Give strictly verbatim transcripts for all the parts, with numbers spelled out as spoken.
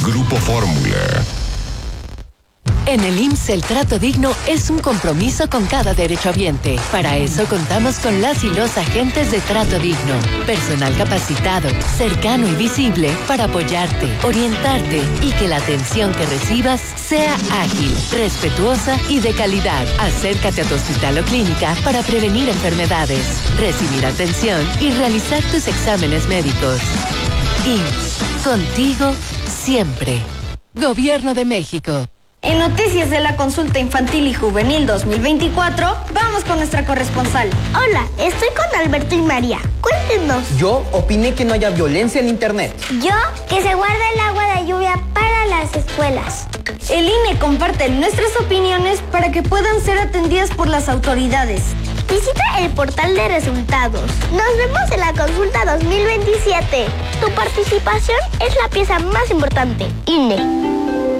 Grupo Fórmula. En el I M S S el trato digno es un compromiso con cada derechohabiente. Para eso contamos con las y los agentes de trato digno. Personal capacitado, cercano y visible para apoyarte, orientarte y que la atención que recibas sea ágil, respetuosa y de calidad. Acércate a tu hospital o clínica para prevenir enfermedades, recibir atención y realizar tus exámenes médicos. I M S S, contigo siempre. Gobierno de México. En Noticias de la Consulta Infantil y Juvenil dos mil veinticuatro, vamos con nuestra corresponsal. Hola, estoy con Alberto y María. Cuéntenos. Yo opiné que no haya violencia en internet. Yo, que se guarde el agua de lluvia para las escuelas. El I N E comparte nuestras opiniones para que puedan ser atendidas por las autoridades. Visita el portal de resultados. Nos vemos en la consulta dos mil veintisiete. Tu participación es la pieza más importante. I N E.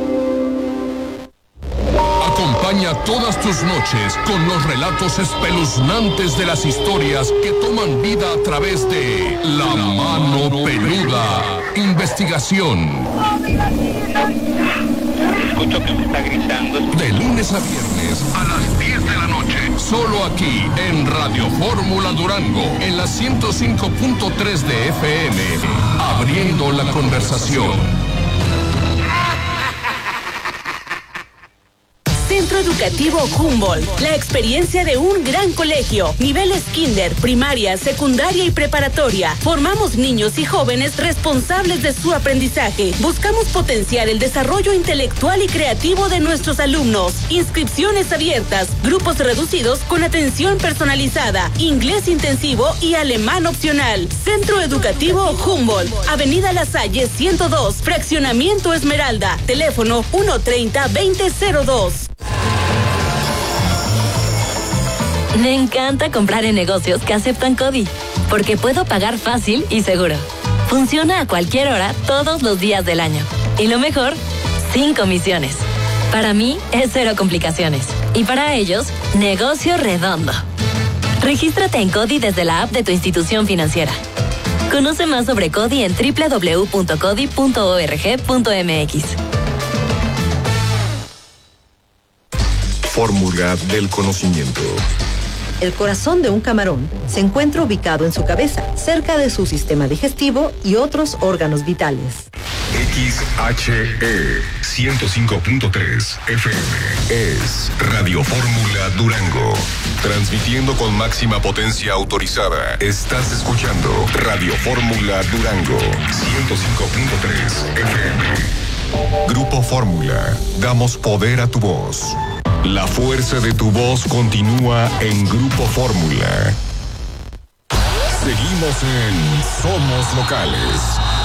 Acompaña todas tus noches con los relatos espeluznantes de las historias que toman vida a través de La Mano Peluda. Investigación. Escucho que me está gritando. De lunes a viernes a las diez de la noche. Solo aquí en Radio Fórmula Durango. En la ciento cinco punto tres de F M. Abriendo la conversación. Centro Educativo Humboldt, la experiencia de un gran colegio, niveles kinder, primaria, secundaria y preparatoria. Formamos niños y jóvenes responsables de su aprendizaje. Buscamos potenciar el desarrollo intelectual y creativo de nuestros alumnos. Inscripciones abiertas, grupos reducidos con atención personalizada, inglés intensivo y alemán opcional. Centro Educativo Humboldt, Avenida La Salle ciento dos, Fraccionamiento Esmeralda, teléfono uno treinta, veinte cero dos. Me encanta comprar en negocios que aceptan CODI, porque puedo pagar fácil y seguro. Funciona a cualquier hora, todos los días del año. Y lo mejor, sin comisiones. Para mí, es cero complicaciones. Y para ellos, negocio redondo. Regístrate en CODI desde la app de tu institución financiera. Conoce más sobre CODI en doble u doble u doble u punto codi punto org punto m x. Fórmula del conocimiento. El corazón de un camarón se encuentra ubicado en su cabeza, cerca de su sistema digestivo y otros órganos vitales. X H E ciento cinco punto tres F M es Radio Fórmula Durango. Transmitiendo con máxima potencia autorizada. Estás escuchando Radio Fórmula Durango ciento cinco punto tres F M. Grupo Fórmula. Damos poder a tu voz. La fuerza de tu voz continúa en Grupo Fórmula. Seguimos en Somos Locales.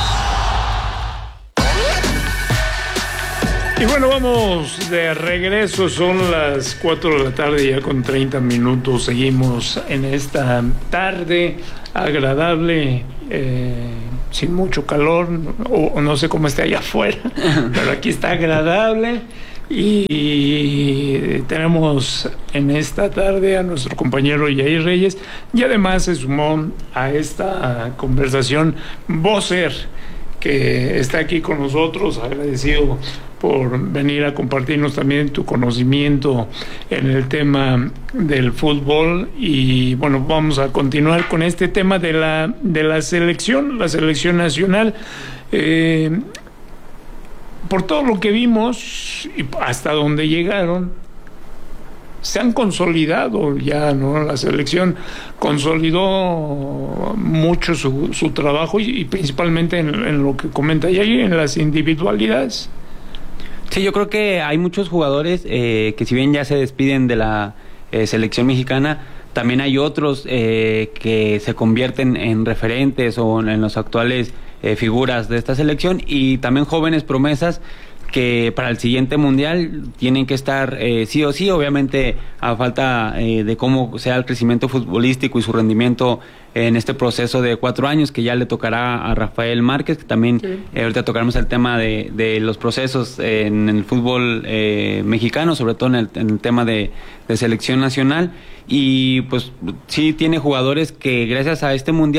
Y bueno, vamos de regreso, son las cuatro de la tarde ya con treinta minutos, seguimos en esta tarde agradable, eh, sin mucho calor, o, o no sé cómo esté allá afuera, pero aquí está agradable. Y, y tenemos en esta tarde a nuestro compañero Yair Reyes, y además se sumó a esta conversación Vocer, que está aquí con nosotros, agradecido por venir a compartirnos también tu conocimiento en el tema del fútbol. Y bueno, vamos a continuar con este tema de la, de la selección, la selección nacional. Eh, por todo lo que vimos y hasta donde llegaron, se han consolidado ya, ¿no? La selección consolidó mucho su, su trabajo y, y principalmente en, en lo que comenta Yair, en las individualidades. Sí, yo creo que hay muchos jugadores eh, que si bien ya se despiden de la eh, selección mexicana, también hay otros eh, que se convierten en referentes o en, en los actuales eh, figuras de esta selección, y también jóvenes promesas que para el siguiente mundial tienen que estar eh, sí o sí, obviamente a falta eh, de cómo sea el crecimiento futbolístico y su rendimiento en este proceso de cuatro años que ya le tocará a Rafael Márquez, que también sí. eh, ahorita tocaremos el tema de, de los procesos en el fútbol eh, mexicano, sobre todo en el, en el tema de, de selección nacional. Y pues sí tiene jugadores que gracias a este mundial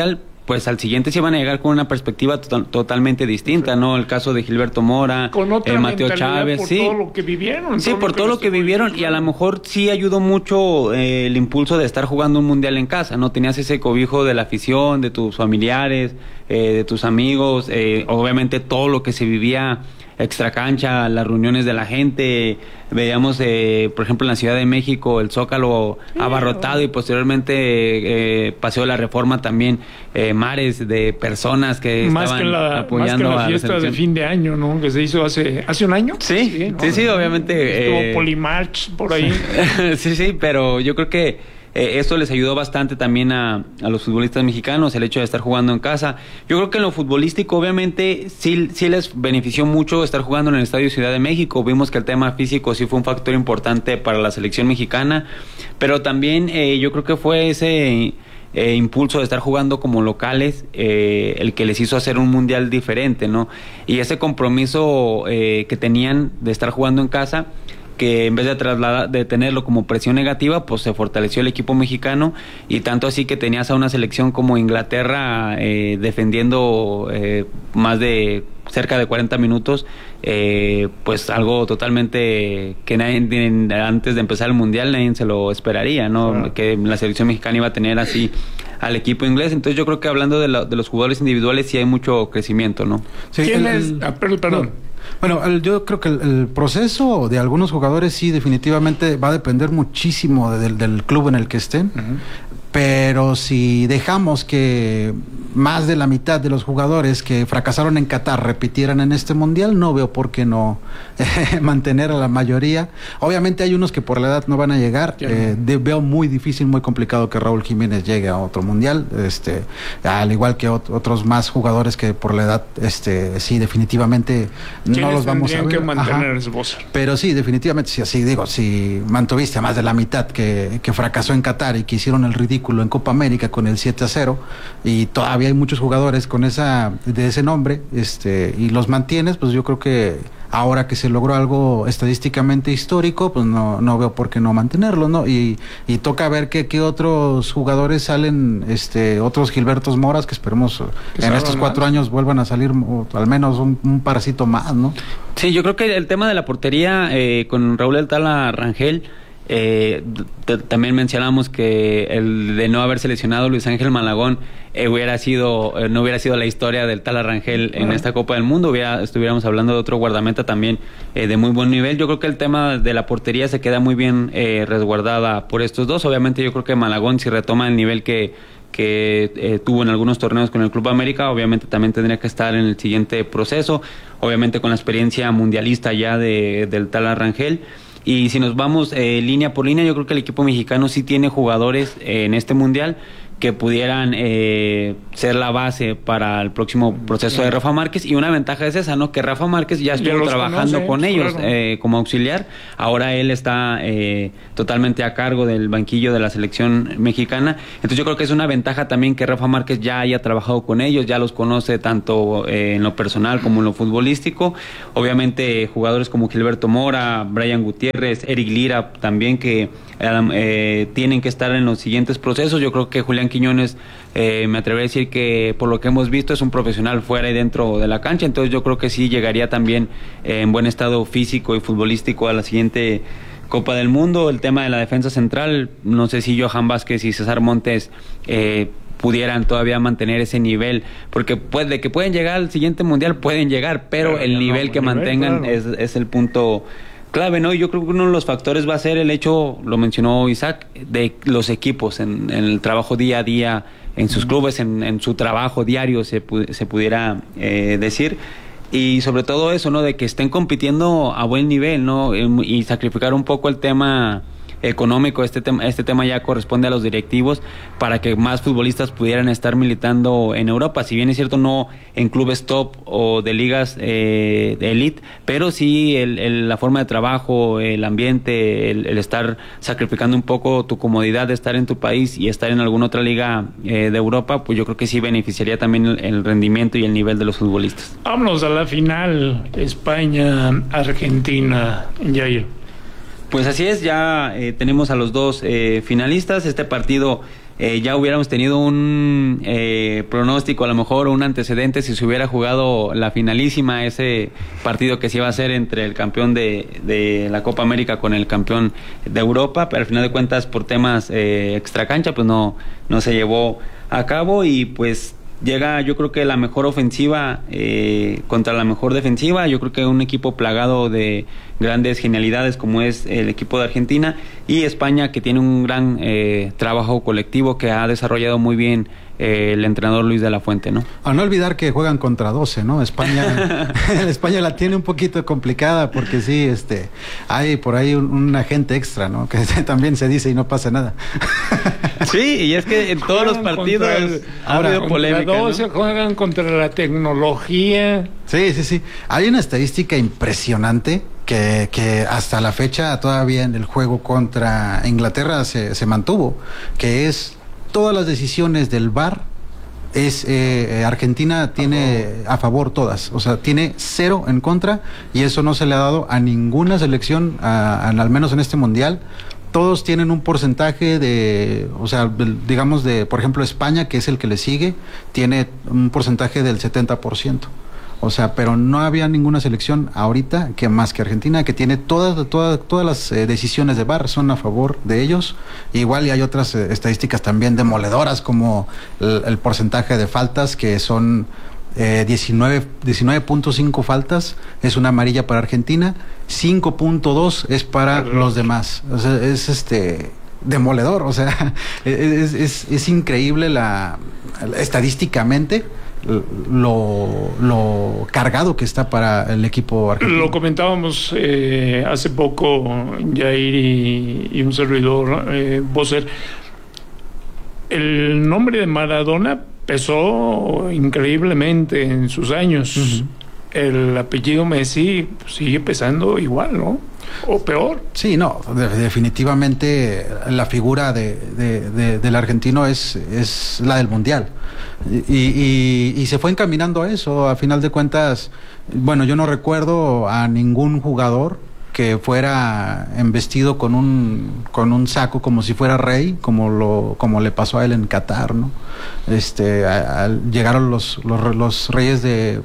pues al siguiente sí van a llegar con una perspectiva to totalmente distinta, sí. ¿no? El caso de Gilberto Mora, con otra eh, Mateo Chávez, por sí. todo lo que vivieron. Sí, por todo lo que vivieron, y a lo mejor sí ayudó mucho eh, el impulso de estar jugando un mundial en casa, ¿no? Tenías ese cobijo de la afición, de tus familiares, eh, de tus amigos, eh, obviamente todo lo que se vivía extra cancha, las reuniones de la gente, veíamos eh, por ejemplo en la Ciudad de México el Zócalo sí, abarrotado, y posteriormente eh, Paseo de la Reforma también, eh, mares de personas que más estaban que la, apoyando más que la a fiesta la de fin de año, ¿no? Que se hizo hace hace un año. Sí, sí, ¿no? sí, sí, obviamente. Estuvo eh, Polimarch por ahí. sí, sí, pero yo creo que Eh, esto les ayudó bastante también a, a los futbolistas mexicanos, el hecho de estar jugando en casa. Yo creo que en lo futbolístico, obviamente, sí, sí les benefició mucho estar jugando en el Estadio Ciudad de México. Vimos que el tema físico sí fue un factor importante para la selección mexicana, pero también eh, yo creo que fue ese eh, impulso de estar jugando como locales eh, el que les hizo hacer un mundial diferente, ¿no? Y ese compromiso eh, que tenían de estar jugando en casa, que en vez de trasladar, de tenerlo como presión negativa, pues se fortaleció el equipo mexicano, y tanto así que tenías a una selección como Inglaterra eh, defendiendo eh, más de cerca de cuarenta minutos, eh, pues algo totalmente que nadie, antes de empezar el mundial nadie se lo esperaría, ¿no? Claro. Que la selección mexicana iba a tener así al equipo inglés. Entonces yo creo que hablando de, la, de los jugadores individuales sí hay mucho crecimiento, ¿no? Sí, ¿Quién el, es? Ah, perdón, perdón. No. Bueno, el, yo creo que el, el proceso de algunos jugadores sí definitivamente va a depender muchísimo de, del, del club en el que estén, uh-huh. Pero si dejamos que más de la mitad de los jugadores que fracasaron en Qatar repitieran en este mundial, no veo por qué no eh, mantener a la mayoría. Obviamente hay unos que por la edad no van a llegar, eh, de, veo muy difícil, muy complicado que Raúl Jiménez llegue a otro mundial, este, al igual que ot otros más jugadores que por la edad, este, sí, definitivamente no los vamos a ver. Que mantener ese voz? Pero sí, definitivamente, sí, así digo, si mantuviste a más de la mitad que, que fracasó en Qatar y que hicieron el ridículo en Copa América con el siete a cero, y todavía hay muchos jugadores con esa de ese nombre, este, y los mantienes, pues yo creo que ahora que se logró algo estadísticamente histórico, pues no, no veo por qué no mantenerlo, ¿no? Y, y toca ver qué qué otros jugadores salen, este, otros Gilbertos Moras, que esperemos que en estos cuatro más años vuelvan a salir, o al menos un, un parcito más, ¿no? Sí, yo creo que el tema de la portería eh, con Raúl El Tala Rangel, Eh, también mencionamos que el de no haber seleccionado Luis Ángel Malagón eh, hubiera sido eh, no hubiera sido la historia del Tala Rangel en esta Copa del Mundo, hubiera, estuviéramos hablando de otro guardameta también eh, de muy buen nivel. Yo creo que el tema de la portería se queda muy bien eh, resguardada por estos dos. Obviamente yo creo que Malagón, si retoma el nivel que que eh, tuvo en algunos torneos con el Club América, obviamente también tendría que estar en el siguiente proceso, obviamente con la experiencia mundialista ya de, del Tala Rangel. Y si nos vamos eh, línea por línea, yo creo que el equipo mexicano sí tiene jugadores eh, en este mundial que pudieran eh, ser la base para el próximo proceso de Rafa Márquez, y una ventaja es esa, ¿no? Que Rafa Márquez ya estuvo ya trabajando conoce, con ellos claro. eh, como auxiliar, ahora él está eh, totalmente a cargo del banquillo de la selección mexicana, entonces yo creo que es una ventaja también que Rafa Márquez ya haya trabajado con ellos, ya los conoce tanto eh, en lo personal como en lo futbolístico. Obviamente jugadores como Gilberto Mora, Brian Gutiérrez, Eric Lira también, que eh, tienen que estar en los siguientes procesos. Yo creo que Julián Quiñones, eh, me atrevería a decir que por lo que hemos visto es un profesional fuera y dentro de la cancha, entonces yo creo que sí llegaría también eh, en buen estado físico y futbolístico a la siguiente Copa del Mundo. El tema de la defensa central, no sé si Johan Vázquez y César Montes eh, pudieran todavía mantener ese nivel, porque pues, de que pueden llegar al siguiente mundial pueden llegar, pero, pero el nivel no, que nivel, mantengan claro. es, es el punto clave, ¿no? Yo creo que uno de los factores va a ser el hecho, lo mencionó Isaac, de los equipos en, en el trabajo día a día, en sus clubes, en, en su trabajo diario, se, se pudiera eh, decir, y sobre todo eso, ¿no? De que estén compitiendo a buen nivel, ¿no? Y sacrificar un poco el tema económico. Este tema, este tema ya corresponde a los directivos para que más futbolistas pudieran estar militando en Europa, si bien es cierto no en clubes top o de ligas eh, de elite, pero sí el, el, la forma de trabajo, el ambiente, el, el estar sacrificando un poco tu comodidad de estar en tu país y estar en alguna otra liga eh, de Europa, pues yo creo que sí beneficiaría también el, el rendimiento y el nivel de los futbolistas. Vámonos a la final, España-Argentina, Jair. Pues así es, ya eh, tenemos a los dos eh, finalistas. Este partido eh, ya hubiéramos tenido un eh, pronóstico, a lo mejor un antecedente si se hubiera jugado la finalísima, ese partido que se iba a hacer entre el campeón de, de la Copa América con el campeón de Europa, pero al final de cuentas por temas eh, extracancha pues no, no se llevó a cabo y pues llega yo creo que la mejor ofensiva eh, contra la mejor defensiva. Yo creo que un equipo plagado de grandes genialidades como es el equipo de Argentina y España, que tiene un gran eh, trabajo colectivo que ha desarrollado muy bien eh, el entrenador Luis de la Fuente, ¿no? A no olvidar que juegan contra doce, ¿no? España España la tiene un poquito complicada porque sí, este, hay por ahí un, un agente extra, ¿no? Que también se dice y no pasa nada. Sí, y es que en todos los partidos el, ha habido polémica, ¿no? Se juegan contra la tecnología. Sí, sí, sí. Hay una estadística impresionante que, que hasta la fecha todavía en el juego contra Inglaterra se, se mantuvo, que es todas las decisiones del V A R es eh, Argentina tiene a favor todas, o sea, tiene cero en contra y eso no se le ha dado a ninguna selección, a, a, al menos en este mundial. Todos tienen un porcentaje de, o sea, digamos de, por ejemplo, España, que es el que le sigue, tiene un porcentaje del setenta por ciento. O sea, pero no había ninguna selección ahorita que más que Argentina, que tiene todas todas todas las eh, decisiones de V A R son a favor de ellos. Igual y hay otras eh, estadísticas también demoledoras, como el, el porcentaje de faltas, que son eh, diecinueve punto cinco faltas, es una amarilla para Argentina, cinco punto dos es para los demás. O sea, es este demoledor, o sea, es, es, es increíble la, la estadísticamente Lo, lo cargado que está para el equipo argentino. Lo comentábamos eh, hace poco, Jair y, y un servidor, eh, Boser. El nombre de Maradona pesó increíblemente en sus años. Uh-huh. El apellido Messi sigue pesando igual, ¿no? O peor. Sí, no, de, definitivamente la figura de, de, de, del argentino es, es la del mundial. Y, y, y se fue encaminando a eso. A final de cuentas, bueno, yo no recuerdo a ningún jugador que fuera embestido con un con un saco como si fuera rey, como lo como le pasó a él en Qatar, ¿no? Este, a, a, llegaron los, los los reyes de,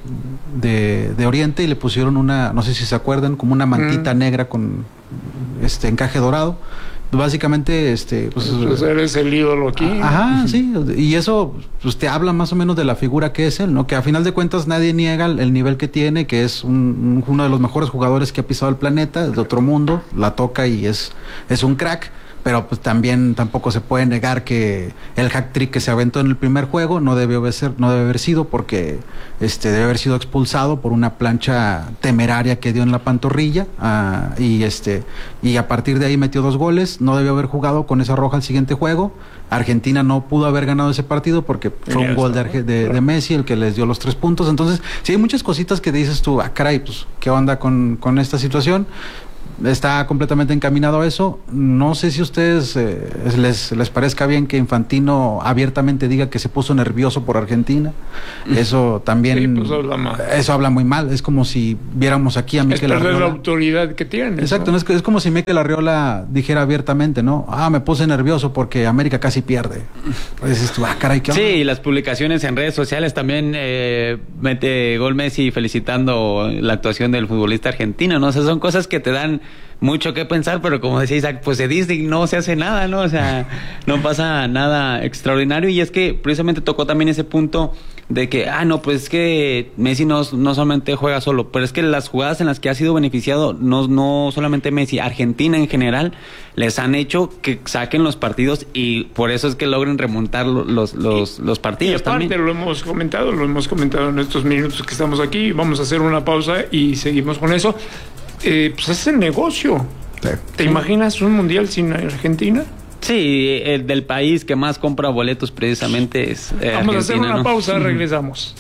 de de Oriente y le pusieron una, no sé si se acuerdan, como una mantita mm. negra con este encaje dorado. Básicamente, este, pues, pues eres el ídolo aquí. Ajá, sí, y eso pues te habla más o menos de la figura que es él, ¿no? Que a final de cuentas nadie niega el nivel que tiene, que es un, uno de los mejores jugadores que ha pisado el planeta, de otro mundo, la toca y es, es un crack. Pero pues también tampoco se puede negar que el hack trick que se aventó en el primer juego no debe haber ser, no debe haber sido, porque este debe haber sido expulsado por una plancha temeraria que dio en la pantorrilla, uh, y este y a partir de ahí metió dos goles. No debió haber jugado con esa roja el siguiente juego. Argentina no pudo haber ganado ese partido porque fue un gol de, de, de Messi el que les dio los tres puntos. Entonces sí hay muchas cositas que dices tú, ah caray, pues qué onda con, con esta situación. Está completamente encaminado a eso. No sé si a ustedes eh, les, les parezca bien que Infantino abiertamente diga que se puso nervioso por Argentina. Eso también, sí, pues habla mal. Eso habla muy mal. Es como si viéramos aquí a Mikel Arriola. Es perder la autoridad que tiene. Exacto, ¿no? Es, es como si Mikel Arriola dijera abiertamente, ¿no? Ah, me puse nervioso porque América casi pierde. Pues dices tú, ah, caray, ¿qué onda? Sí, y las publicaciones en redes sociales también eh, mete gol Messi felicitando la actuación del futbolista argentino, ¿no? O sea, son cosas que te dan mucho que pensar, pero como decía Isaac, pues se dice y no se hace nada, ¿no? O sea, no pasa nada extraordinario. Y es que precisamente tocó también ese punto de que, ah, no, pues es que Messi no, no solamente juega solo, pero es que las jugadas en las que ha sido beneficiado, no, no solamente Messi, Argentina en general, les han hecho que saquen los partidos y por eso es que logren remontar los, los, los partidos. Y aparte también lo hemos comentado, lo hemos comentado en estos minutos que estamos aquí. Vamos a hacer una pausa y seguimos con eso. Eh, pues es el negocio. Sí. ¿Te imaginas un mundial sin Argentina? Sí, el del país que más compra boletos precisamente es eh, Vamos Argentina, a hacer una ¿no? pausa, regresamos.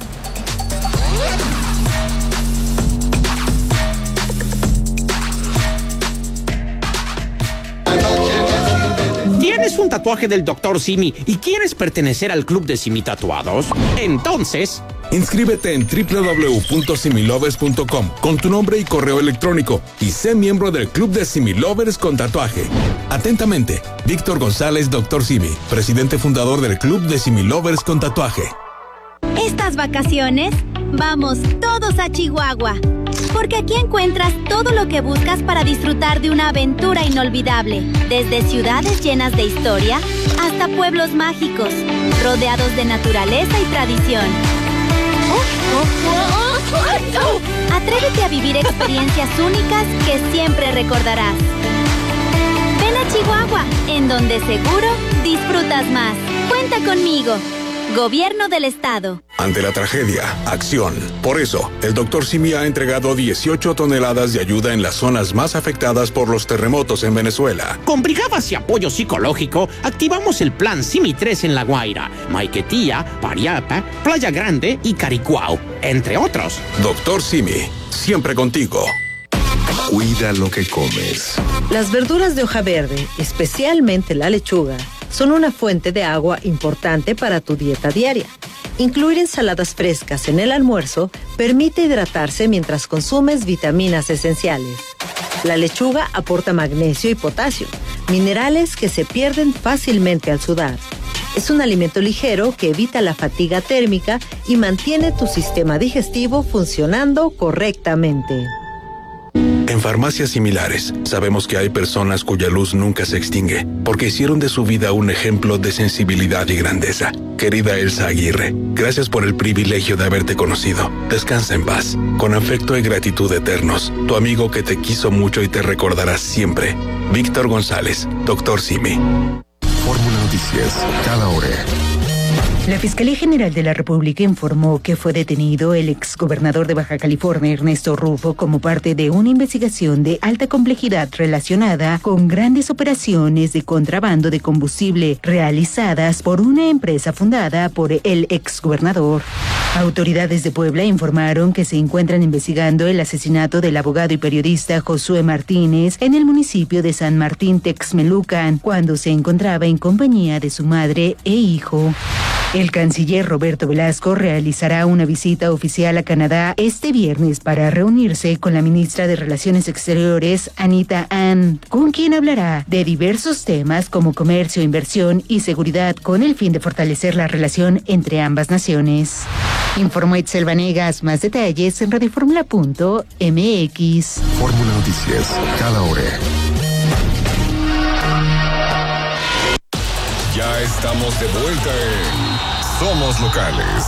¿Tienes un tatuaje del doctor Simi y quieres pertenecer al club de Simi Tatuados? Entonces, Inscríbete en doble u doble u doble u punto similovers punto com con tu nombre y correo electrónico y sé miembro del Club de Similovers con tatuaje. Atentamente, Víctor González, doctor Simi, presidente fundador del Club de Similovers con tatuaje. Estas vacaciones, vamos todos a Chihuahua, porque aquí encuentras todo lo que buscas para disfrutar de una aventura inolvidable, desde ciudades llenas de historia hasta pueblos mágicos, rodeados de naturaleza y tradición. Atrévete a vivir experiencias únicas que siempre recordarás. Ven a Chihuahua, en donde seguro disfrutas más. Cuenta conmigo. Gobierno del Estado. Ante la tragedia, acción. Por eso, el doctor Simi ha entregado dieciocho toneladas de ayuda en las zonas más afectadas por los terremotos en Venezuela. Con brigadas y apoyo psicológico, activamos el plan Simi tres en La Guaira, Maiquetía, Pariapa, Playa Grande y Caricuao, entre otros. Doctor Simi, siempre contigo. Cuida lo que comes. Las verduras de hoja verde, especialmente la lechuga, son una fuente de agua importante para tu dieta diaria. Incluir ensaladas frescas en el almuerzo permite hidratarse mientras consumes vitaminas esenciales. La lechuga aporta magnesio y potasio, minerales que se pierden fácilmente al sudar. Es un alimento ligero que evita la fatiga térmica y mantiene tu sistema digestivo funcionando correctamente. En Farmacias Similares, sabemos que hay personas cuya luz nunca se extingue, porque hicieron de su vida un ejemplo de sensibilidad y grandeza. Querida Elsa Aguirre, gracias por el privilegio de haberte conocido. Descansa en paz. Con afecto y gratitud eternos, tu amigo que te quiso mucho y te recordará siempre. Víctor González, doctor Simi. Fórmula Noticias, cada hora. La Fiscalía General de la República informó que fue detenido el exgobernador de Baja California, Ernesto Rufo, como parte de una investigación de alta complejidad relacionada con grandes operaciones de contrabando de combustible realizadas por una empresa fundada por el exgobernador. Autoridades de Puebla informaron que se encuentran investigando el asesinato del abogado y periodista Josué Martínez en el municipio de San Martín Texmelucan, cuando se encontraba en compañía de su madre e hijo. El canciller Roberto Velasco realizará una visita oficial a Canadá este viernes para reunirse con la ministra de Relaciones Exteriores, Anita Ann, con quien hablará de diversos temas como comercio, inversión y seguridad, con el fin de fortalecer la relación entre ambas naciones. Informó Itzel Vanegas. Más detalles en radioformula punto m x. Fórmula Noticias, cada hora. Ya estamos de vuelta en Somos Locales.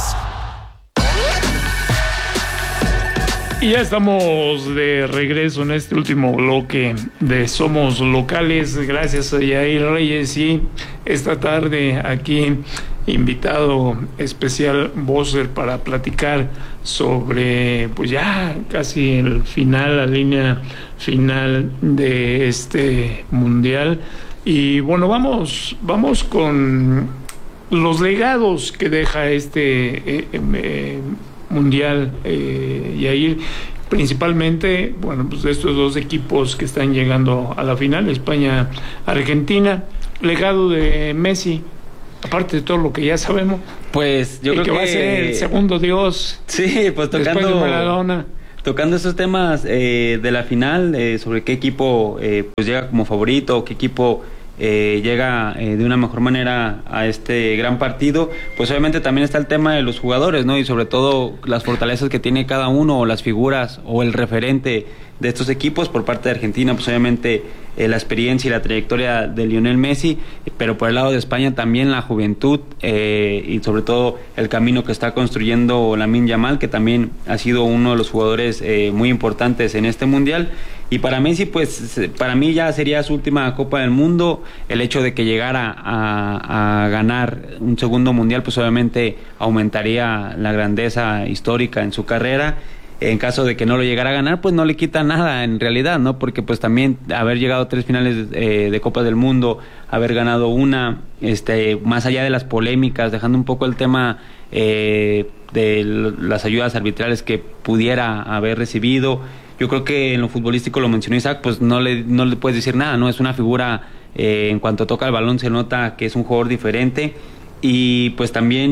Y ya estamos de regreso en este último bloque de Somos Locales. Gracias a Yair Reyes y esta tarde aquí invitado especial Bosser para platicar sobre pues ya casi el final, la línea final de este mundial. Y bueno, vamos, vamos con los legados que deja este eh, eh, mundial, eh, Yair, principalmente, bueno, pues de estos dos equipos que están llegando a la final, España-Argentina, legado de Messi, aparte de todo lo que ya sabemos. Pues yo creo que, que va a ser el segundo dios. Sí, pues tocando después de Maradona. Tocando esos temas eh, de la final, eh, sobre qué equipo eh, pues llega como favorito, qué equipo eh, llega eh, de una mejor manera a este gran partido, pues obviamente también está el tema de los jugadores, ¿no? Y sobre todo las fortalezas que tiene cada uno, o las figuras, o el referente de estos equipos. Por parte de Argentina, pues obviamente eh, la experiencia y la trayectoria de Lionel Messi, pero por el lado de España también la juventud eh, y sobre todo el camino que está construyendo Lamine Yamal, que también ha sido uno de los jugadores eh, muy importantes en este mundial. Y para Messi, pues para mí ya sería su última Copa del Mundo. El hecho de que llegara a, a ganar un segundo mundial, pues obviamente aumentaría la grandeza histórica en su carrera. En caso de que no lo llegara a ganar, pues no le quita nada en realidad, ¿no? Porque pues también haber llegado a tres finales eh, de Copa del Mundo, haber ganado una, este, más allá de las polémicas, dejando un poco el tema eh, de las ayudas arbitrales que pudiera haber recibido. Yo creo que en lo futbolístico, lo mencionó Isaac, pues no le, no le puedes decir nada, ¿no? Es una figura, eh, en cuanto toca el balón se nota que es un jugador diferente. Y pues también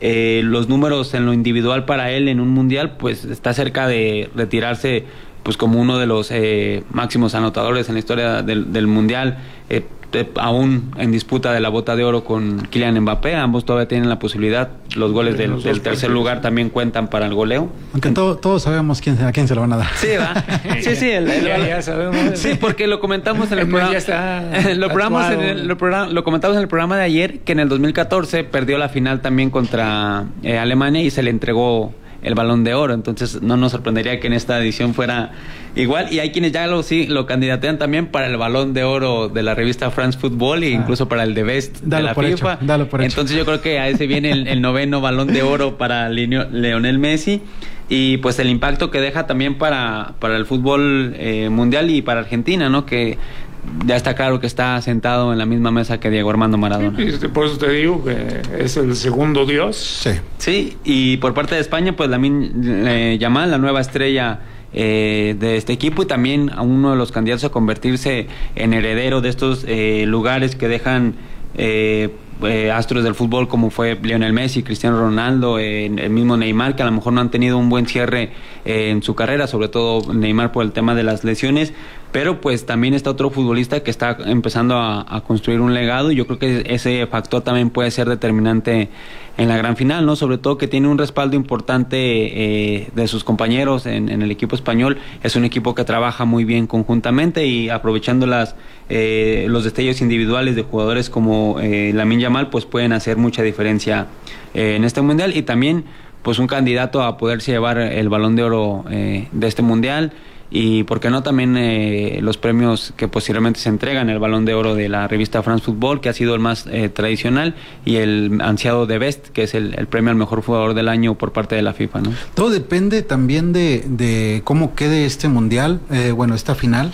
eh, los números en lo individual para él en un mundial, pues está cerca de retirarse pues como uno de los eh, máximos anotadores en la historia del, del mundial, eh, eh, aún en disputa de la bota de oro con Kylian Mbappé. Ambos todavía tienen la posibilidad. Los goles del, del tercer lugar también cuentan para el goleo. Aunque todo, todos sabemos quién, a quién se lo van a dar. Sí, va. Sí, sí. El, el, ya, ya sabemos. Sí, porque lo comentamos en el, el programa. Ya está lo, programamos en el, lo, programa, lo comentamos en el programa de ayer, que en el dos mil catorce perdió la final también contra eh, Alemania y se le entregó el Balón de Oro. Entonces no nos sorprendería que en esta edición fuera igual, y hay quienes ya lo sí lo candidatean también para el Balón de Oro de la revista France Football e ah. incluso para el de Best de la FIFA. Hecho, dalo por hecho. Entonces yo creo que a ese viene el, el noveno Balón de Oro para Lionel Messi, y pues el impacto que deja también para, para el fútbol eh, mundial y para Argentina, ¿no? Que ya está claro que está sentado en la misma mesa que Diego Armando Maradona. Sí, por eso te digo que es el segundo dios. Sí. Sí, y por parte de España, pues Lamine eh, Yamal, la nueva estrella eh, de este equipo, y también a uno de los candidatos a convertirse en heredero de estos eh, lugares que dejan eh, eh, astros del fútbol como fue Lionel Messi, Cristiano Ronaldo, eh, el mismo Neymar, que a lo mejor no han tenido un buen cierre eh, en su carrera, sobre todo Neymar por el tema de las lesiones. Pero pues también está otro futbolista que está empezando a, a construir un legado, y yo creo que ese factor también puede ser determinante en la gran final, ¿no? Sobre todo que tiene un respaldo importante eh, de sus compañeros en, en el equipo español. Es un equipo que trabaja muy bien conjuntamente, y aprovechando las eh, los destellos individuales de jugadores como eh, Lamine Yamal, pues pueden hacer mucha diferencia eh, en este mundial, y también pues un candidato a poderse llevar el Balón de Oro eh, de este mundial. Y por qué no también eh, los premios que posteriormente se entregan, el Balón de Oro de la revista France Football, que ha sido el más eh, tradicional, y el ansiado de Best, que es el, el premio al mejor jugador del año por parte de la FIFA, ¿no? Todo depende también de, de cómo quede este mundial, eh, bueno, esta final,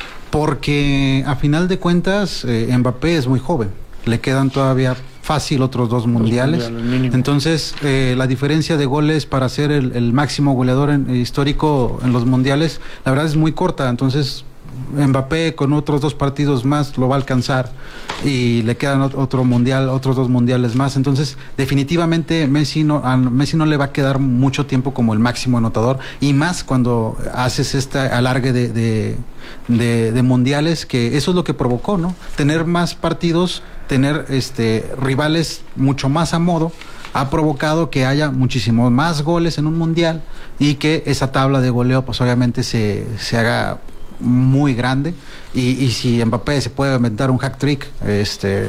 porque a final de cuentas eh, Mbappé es muy joven, le quedan todavía fácil otros dos mundiales. mundiales Entonces, eh, la diferencia de goles para ser el, el máximo goleador en, histórico en los mundiales, la verdad es muy corta. Entonces, Mbappé con otros dos partidos más lo va a alcanzar, y le quedan otro mundial, otros dos mundiales más. Entonces, definitivamente Messi no, a Messi no le va a quedar mucho tiempo como el máximo anotador, y más cuando haces este alargue de, de, de, de mundiales, que eso es lo que provocó, ¿no? Tener más partidos, tener este rivales mucho más a modo, ha provocado que haya muchísimos más goles en un mundial, y que esa tabla de goleo pues obviamente se, se haga muy grande, y, y si Mbappé se puede inventar un hack trick este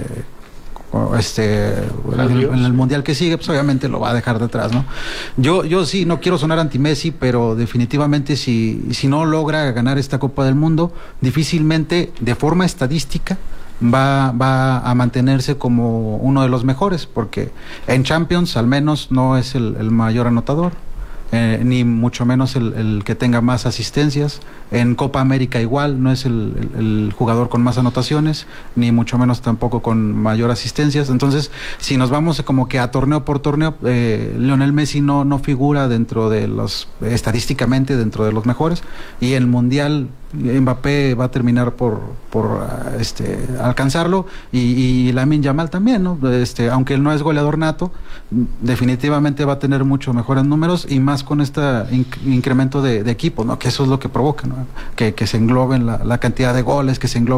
este en el, en el mundial que sigue, pues obviamente lo va a dejar detrás, ¿no? Yo yo sí no quiero sonar anti Messi, pero definitivamente si si no logra ganar esta Copa del Mundo, difícilmente de forma estadística va va a mantenerse como uno de los mejores, porque en Champions al menos no es el, el mayor anotador. Eh, ni mucho menos el, el que tenga más asistencias. En Copa América igual, no es el, el, el jugador con más anotaciones, ni mucho menos tampoco con mayor asistencias. Entonces, si nos vamos como que a torneo por torneo, eh, Lionel Messi no, no figura dentro de los, estadísticamente dentro de los mejores, y el Mundial Mbappé va a terminar por, por este, alcanzarlo, y, y Lamine Yamal también, ¿no? Este, aunque él no es goleador nato, definitivamente va a tener mucho mejores números, y más con este inc incremento de, de equipo, ¿no? Que eso es lo que provoca, ¿no? Que, que se engloben la, la cantidad de goles, que se engloben